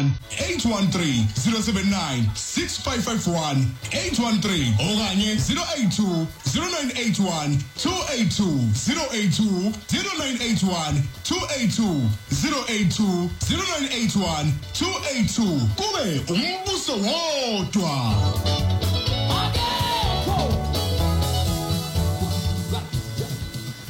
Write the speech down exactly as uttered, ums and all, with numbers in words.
one eight one three zero seven nine six five five one eight one three okanye zero eight two zero nine eight one two eight two zero eight two zero nine eight one two eight two zero eight two zero nine eight one two eight two kube umbuso wodwa.